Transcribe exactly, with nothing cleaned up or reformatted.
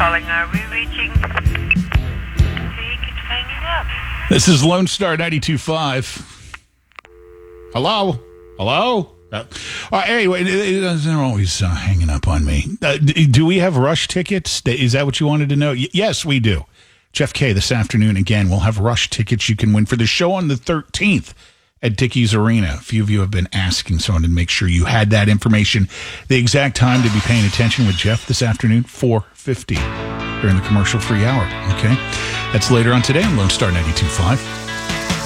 calling. Are we reaching? He keeps hanging up. This is Lone Star ninety-two point five. Hello? Hello? Uh, uh, anyway, they're always uh, hanging up on me. Uh, do we have Rush tickets? Is that what you wanted to know? Y- yes, we do. Jeff K. this afternoon, again, we'll have Rush tickets you can win for the show on the thirteenth at Dickies Arena. A few of you have been asking, so I wanted to make sure you had that information. The exact time to be paying attention with Jeff this afternoon, four fifty during the commercial-free hour. Okay? That's later on today on Lone Star ninety-two point five.